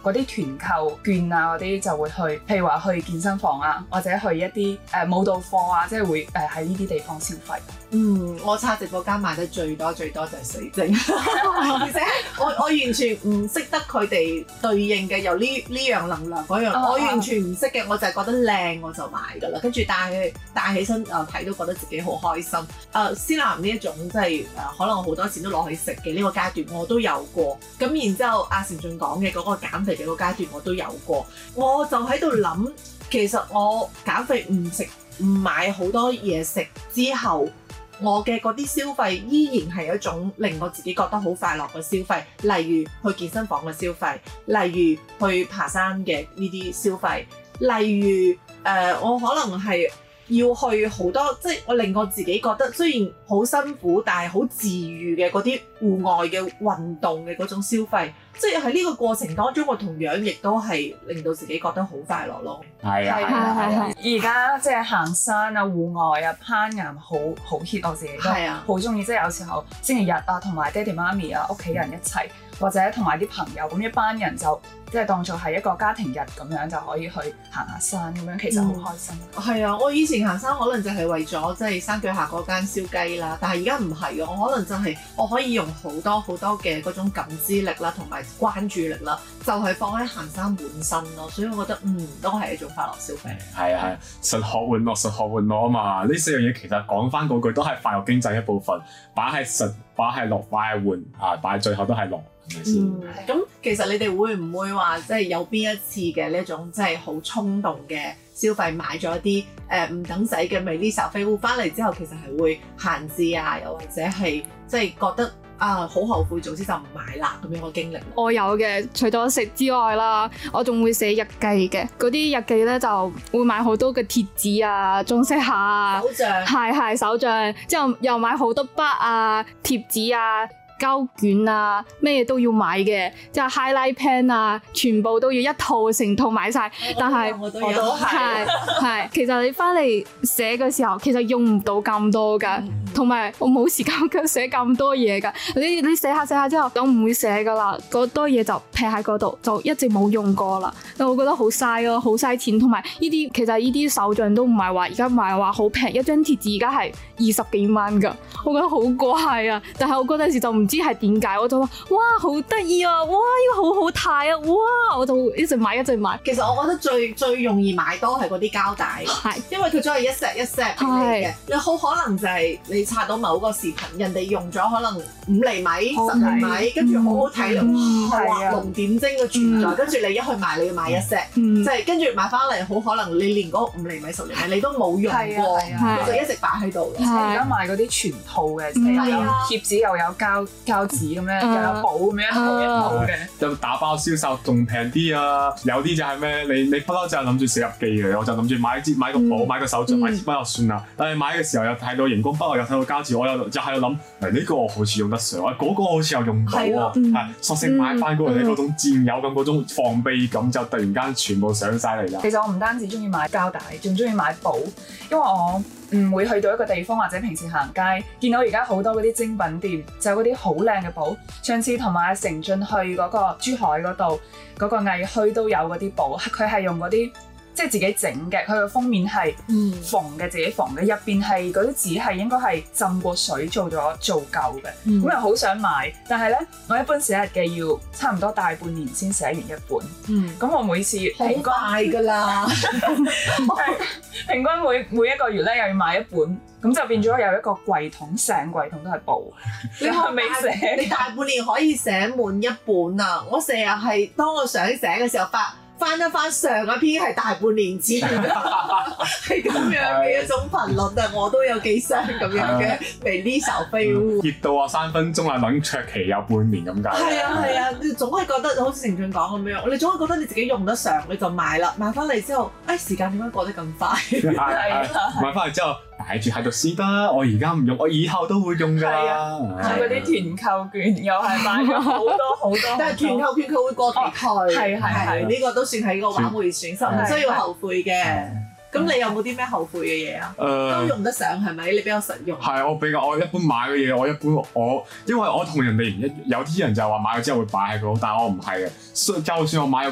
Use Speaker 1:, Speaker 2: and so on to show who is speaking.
Speaker 1: 嗰啲團購券啊嗰啲就會去，譬如話去健身房啊，或者去一啲舞蹈課啊，即係會喺呢啲地方消費。
Speaker 2: 我刷直播間買得最多就係水晶，而且我完全唔識得佢哋對應嘅有呢樣能量嗰樣，我完全唔識嘅，我就係覺得靚我就買㗎啦，跟住帶起身睇都覺得自己好開心。仙男呢一種即係可能我好多錢都攞去食嘅呢個階段我都有過，咁然之後阿成俊講嘅嗰個減肥嘅個階段我都有過，我就喺度諗，其實我減肥唔買好多嘢食之後，我嘅嗰啲消費依然係一種令我自己覺得好快樂嘅消費，例如去健身房嘅消費，例如去爬山嘅呢啲消費，例如我可能係要去好多，即係我令我自己覺得雖然好辛苦，但係好治癒嘅嗰啲戶外嘅運動嘅嗰種消費，即係喺呢個過程當中，我同樣亦都係令到自己覺得好快樂咯。
Speaker 3: 係啊，
Speaker 1: 而家即係行山啊、戶外啊、攀岩好 hit， 我自己都好中意。即係有時候星期日啊，同埋爹哋媽咪啊、屋企人一齊，或者同埋啲朋友咁一班人就即係當做係一個家庭日咁樣，就可以去行下山咁樣，其實好開心。
Speaker 2: 係啊，我以前行山可能就係為咗即係山腳下嗰間燒雞啦，但係而家唔係嘅，我可能就係我可以用好多嘅嗰種感知力啦，同埋關注力啦，就係放喺行山本身咯，所以我覺得都係一種快樂消費。
Speaker 3: 係啊，實學玩樂，實學玩樂啊嘛！呢四樣嘢其實講翻嗰句都係快樂經濟一部分，擺係實，擺係樂，擺係玩啊，擺最後都係樂，係咪先？
Speaker 2: 咁其實你哋會唔會話即係有邊一次嘅呢一種即係好衝動嘅消費，買咗一啲唔等使嘅美麗小飛烏翻嚟之後，其實係會閒置啊，又或者係即係覺得好後悔，早知就唔買啦咁樣嘅經歷？
Speaker 4: 我有嘅，除咗食之外啦，我仲會寫日記嘅。嗰啲日記咧就會買好多嘅貼紙啊、裝飾下啊、
Speaker 2: 手帳，
Speaker 4: 係手帳，之後又買好多筆啊、貼紙啊、膠卷啊，咩都要買嘅，即係 highlight pen 啊，全部都要一套成套買晒。但係
Speaker 2: 我都係，
Speaker 4: 其實你翻嚟寫嘅時候，其實用唔到咁多噶，同埋我冇時間寫咁多嘢噶。你寫下之後，我唔會寫噶啦，嗰多嘢就劈喺嗰度，就一直冇用過啦。我覺得好嘥咯，好嘥錢。同埋呢啲其實呢啲手帳都唔係話而家唔係話好平，一張貼紙而家係20幾蚊噶，我覺得好貴啊。但係我嗰陣時就唔知係點解，我就話哇好得意啊，哇呢個好好睇啊，哇我就一直買。
Speaker 2: 其實我覺得最容易買多係嗰啲膠帶，因為佢真係一 set 一 set 嚟嘅。你好可能就係你刷到某個視頻，人哋用咗可能5厘米、10厘米，跟住好好睇，畫龍點睛嘅存在，跟住你一去買你要買一 set，即係跟住買翻嚟好可能你連嗰5厘米、10厘米你都冇用過，你就一直擺喺度。
Speaker 1: 而家買嗰啲全套嘅，即係有貼紙又有膠紙咁樣，又有簿咁樣一套嘅。
Speaker 3: 就打包銷售仲平啲啊！有啲就係咩？你不嬲就係諗住寫日記嘅，我就諗住買個簿、買個手帳、買支筆就算啦。但係買嘅時候又睇到熒光筆，又睇到膠紙，我又就喺度諗，呢個我好似用得上，嗰個好似又用到喎。索性買翻嗰個你嗰種佔有感、嗰種防備感，就突然間全部上晒嚟啦。
Speaker 1: 其實我唔單止中意買膠帶，仲中意買簿，因為我唔會去到一個地方或者平時行街，見到而家好多嗰啲精品店，就有嗰啲好靚嘅簿。上次同埋阿成俊去嗰個珠海嗰度嗰個藝墟都有嗰啲簿，佢係用嗰啲即係自己整嘅，佢個封面係縫嘅，自己縫嘅，入邊係嗰啲紙係應該係浸過水做舊嘅，咁又好想買，但係咧我一般寫日記要差唔多大半年先寫完一本，咁我每次
Speaker 2: 好快㗎啦，
Speaker 1: 平均每一個月咧又要買一本。咁就變咗有一個櫃桶，成櫃桶都係簿。你係未寫？
Speaker 2: 你大半年可以寫滿一本啊！我成日係當我想寫嘅時候翻一翻上一篇係大半年前，係咁樣嘅一種頻率啊！我都有幾箱咁樣嘅美麗小飛烏。
Speaker 3: 熱到3分鐘啊，等卓期有半年咁解。
Speaker 2: 係啊，你總係覺得好似成俊講咁樣，你總係覺得你自己用得上，你就買啦。買翻嚟之後，時間點解過得咁快？
Speaker 3: 買翻嚟之後擺住喺度先得，我而家唔用，我以後都會用㗎啦。
Speaker 1: 嗰啲團購券又係買咗好多，
Speaker 2: 但係團購券佢會過期退，
Speaker 1: 係
Speaker 2: 呢個都算係個挽回損失，唔需要後悔嘅。咁你有冇啲咩後悔嘅嘢啊？都用得上係咪？你比較實用。
Speaker 3: 係我一般買嘅嘢，因為我同人哋唔一，有啲人就話買咗之後會擺喺度，但係我唔係嘅。就算我買咗